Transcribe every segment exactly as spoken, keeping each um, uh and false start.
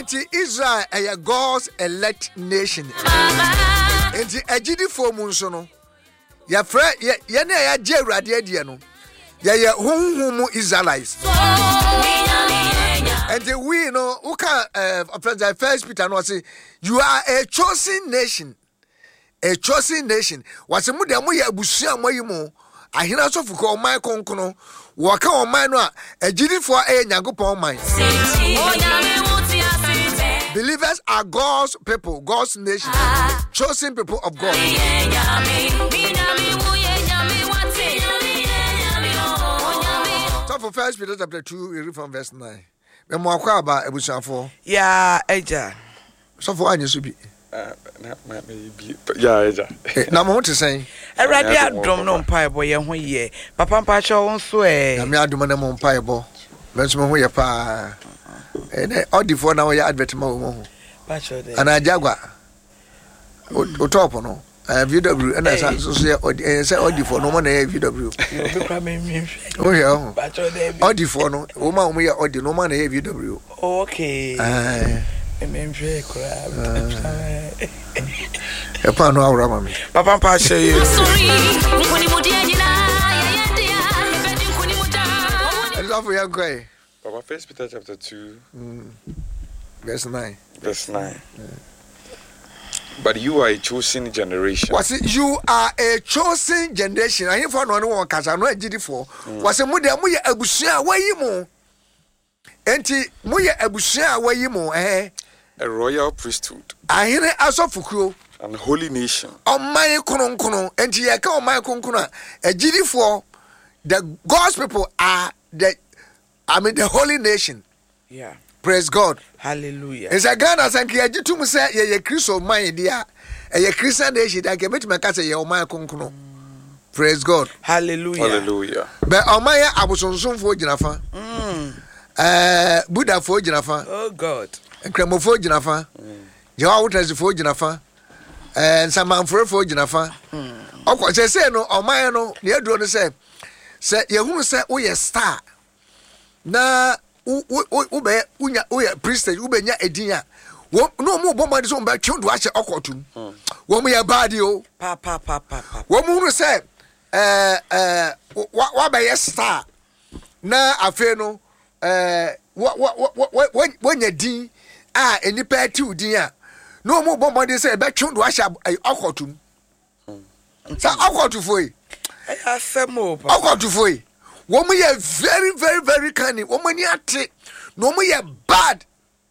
Enti Israel is God's elect nation. Enti agidi for mu nso no. Ya fra ya na ya je Awurade adie no. Ya ye honhom Israelites. And we know who can uh, First Peter no say you are a chosen nation. A chosen nation. What's a muda mo ya abusua mo yimo. Ahina so fuko o man konkono. Waka o man no a gidi for a Nyankopon man. Believers are God's people, God's nation, chosen people of God. So for First Peter chapter two, we read from verse nine. Me mo akwa aba ebusuafo. Ya eja. So for anyi so bi. Uh, na ma me bi. Ya eja. Na mo te sen. Awurade adom no mpa ebo ye ho ye. Papa mpa che won so eh. Na me adom na mo mpa ebo. Benso mo ho ye pa. Eh na odifo na wo ya advert ma wo ho. Pa cho de. Ana jagwa. O top no. Uh, V W and I say say odifo no mo na V W. Obi kwa me mi. Oh yeah. Pa cho de. Odifo no. O ma mo ya odi no ma na V W. Okay. Eh. Me mhwe kura. E pa no awra ma me. Papa mpa che ye. Love you guy. Papa First Peter chapter two, mm. verse nine. Verse nine. Yeah. But you are a chosen generation. Was it you are a chosen generation? I hear for no one kasa no agidi for. Was it mo de mo ye abusua wayi mo. Enti mo ye abusua wayi mo eh. A royal priesthood. I hear asofukuo. And holy nation. On my kono kono enti ye ka on my kono kono agidi for the God's people are the I mean the holy nation. Yeah. Praise God. Hallelujah. It's a Ghana sanki ya jitu mu say ye ye Christo man dia. E ye Christian nation da ke betima ka say ye o man konkono. Praise God. Hallelujah. Hallelujah. Be o man ya abosonsonfo ginafa. Mm. Eh Buddha fo ginafa. Oh God. Nkremofo ginafa. Jehovah Witness fo ginafa. Eh Nsamanfo fo ginafa. Mm. Okwo se say no o man no ne aduro no say say ye hunu say wo ye star. Na u u u be unya uya priestess u be nya edin a wo no mo bo madi so mba twondo a che okotum wo mo ya badi o pa pa pa pa pa wo mo hu se eh eh wa ba ye star na afi no eh wo wo wo nya din a enipa ti udin a no mo bo madi se be twondo a che okotum sa okotufo yi e afemo pa okotufo yi woman ye very very very cunning woman ye ate no woman ye bad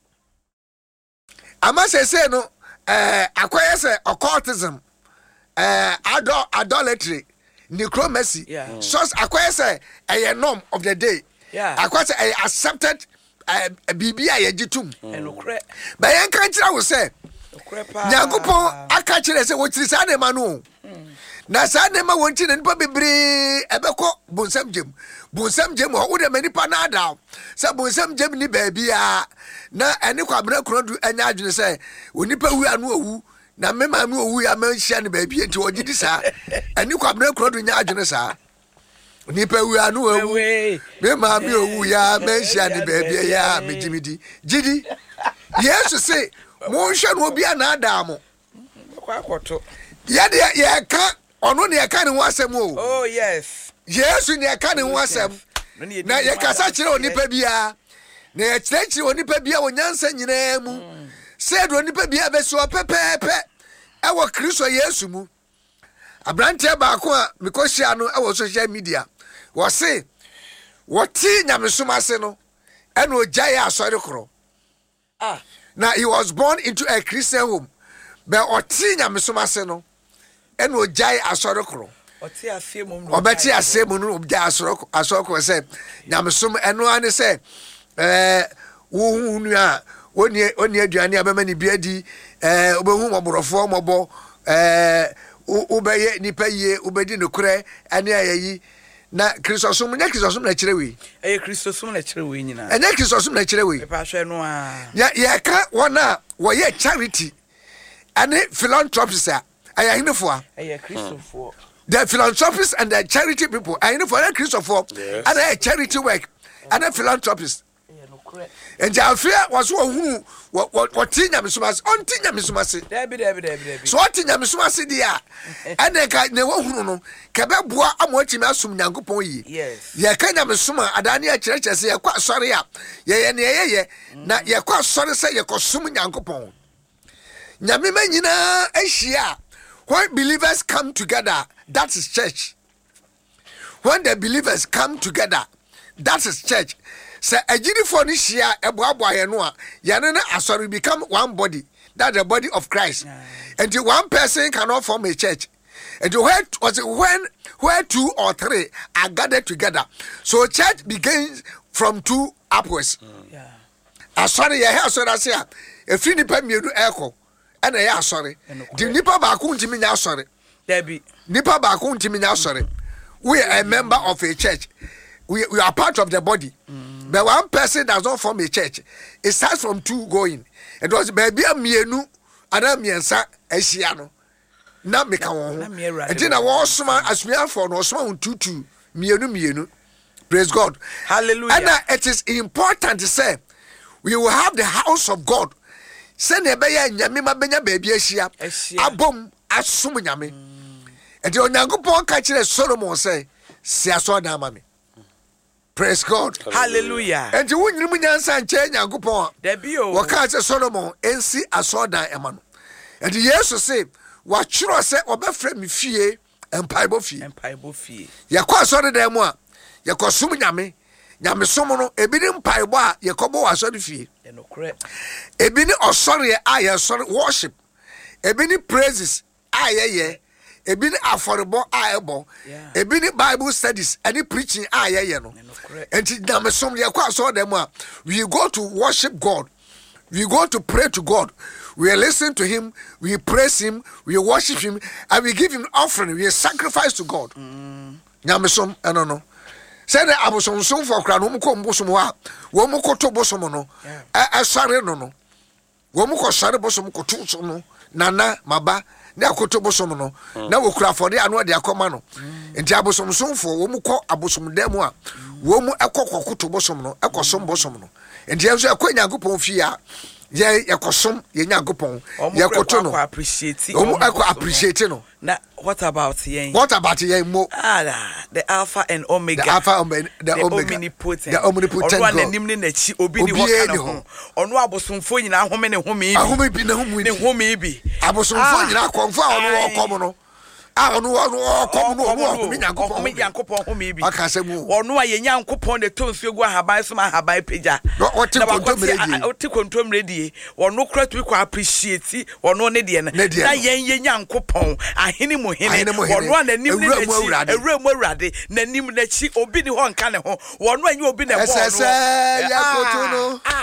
ama say say no eh akwaya say occultism eh adol idolatry necromancy yeah. So akwaya say a norm of the day yeah akwaya say accepted eh bibia ye gitum enokre ba yen kan kira wo say okre pa Nyankopon aka kire say wo tiri sa na ma no na sa na ma wonti na nipa bebre ebekọ bonsam jem bonsam jem ho de manipa na ada sa bonsam jem ni ba bia na ene kwabra krodu anya adwene say onipa wu anu owu na mema me owu ya manhia ne ba bia nti ogidi sa ene kwabra krodu nya adwene sa onipa wu anu owu mema me owu ya manhia ne ba bia ya megimidi gidi yesu say mo hwe no bia na ada mo kwa kwoto ye de ye ka ono ne ka ne ho asem o oh yes yesu ne ka ne ho asem na ye kasa kire onipa bia na ye kire kire onipa bia onyansa nyina mu se do onipa bia be so pepepe e wo Kristo Yesu mu abrante ba ko a mekohia no e wo social media wo se wo ti nyamesoma se no e no ojaye asori kro ah now he was born into a Christian home but oti nyamesoma se no e no ojaye asori kro oti afie mum no obeti asem no ojaye asori asori kro se nyamesom eno ane se eh wo hunu a oni oni aduane abema ni biadi eh obehu moborofo mobo eh ubeye nipa ye ubedi ne kure ane ayi na Kristosum nya Kristosum na kirewe eh Kristosum na kirewe nyina enya Kristosum na kirewe me pa hwe no a ya ya ka wona wo ye charity ane philanthropists a ayahinefo a eh Kristofo the philanthropists and the charity people ayahinefo na Kristofo and a charity work and a philanthropist nti afia was ohunu what tinya mesumase on tinya mesumase debi debi debi debi so tinya mesumase dia ene ka ne wohunu no ka beboa amoachimi asum Nyankopɔn yi yes ye ka nya mesuma adane a kyerɛkyerɛ se ye kwa sɔre a ye ye ne ye ye na ye kwa sɔre se ye kosum Nyankopɔn nyame manyina ahia when believers come together that is church. When the believers come together, that is church. So a for this year, a boy yanua, yanana asori become one body. That's the body of Christ. Yeah. And the one person cannot form a church. And the where was it when where two or three are gathered together. So church begins from two upwards. Yeah. Asori ya asori asia. If you nipa mienu echo, and I sorry. The nipa baku ntimi nya asori. Debi. Nipa baku ntimi nya asori. We are a member of a church. We, we are part of the body. Mm. But one person does not form a church. It starts from two going. It was baby a mienu, and a miensa, a shiano. Not make a one. And then I was sma as me for no small tutu, mienu mienu. Praise God. Hallelujah. And uh, it is important to say, we will have the house of God. Send a beya nyamima benya baby a shia, a bomb as sumunyame. And the Onyankopɔn ka kyerɛ Solomon say, "Si aso da ma me." Praise God. Hallelujah. And the wonyirim nyansa nkyɛ Nyankopɔn. Debi o. Wɔka kyerɛ Solomon, "Ensi aso da ema no." And the Jesus say, "Wɔatwerɛ sɛ ɔbɛfrɛ me fie, mpaebɔ fie." Mpaebɔ fie. Yɛkɔ asɔre da mu a, yɛkɔsom Nyame. Nyame som no, ebi ne mpaebɔ a yɛkɔbɔ wɔ asɔre fie. Ɛnokorɛ. Ebi ne ɔsɔre a yɛsɔre worship. Ebi ne praises a yɛyɛ. Ebi ni affordable a ebo ebi ni Bible studies any preaching a ye no enti na mesom ye kwa so dem a we go to worship God, we go to pray to God, we listen to him, we praise him, we worship him, and we give him offering, we sacrifice to God. Na mesom eno no say the abosomsom for kra no mko mbosom wa wo mko to bosom no e sare no no wo mko sare bosom ko to so no nana maba na akoto bosom no na wokura fode anu de akoma no enti abosomsomfo wo mu kɔ abosomdam a wo mu ekɔ kokoto bosom no ekosom bosom no enti enso ekɔ Nyankopɔn fie a ye yekosom ye Nyankopɔn yekoto no wo mu ekɔ appreciate no. Na what about yen? What about yen mo? Ah, the Alpha and Omega. The Alpha and the, the Omega. Omnipotent. The omnipotent God. Ono anim ne nachi obi ni ho kana ho. Ono abosomfo nyina home ne home ibi. Ahome bi ne home ibi. Ne home ibi. Abosomfo nyina konfo a ono okom no. Ah ono ono okom no ono okom Nyankopɔn. Home Nyankopɔn home ibi. Aka semu. Ono a ye Nyankopɔn de tonsu egu ahaban so ma ahaban peja. No oti kontom redi. Oti kontom redi. Ono kra to ko appreciate ono ne de na yen ye Nyankopɔn ahene mo hene. Ono ananim ne nachi. Ewura mu awurade nanim nachi obi ni ho nka ne ho. Ono anyi obi na bo ono. Esese yakoto no.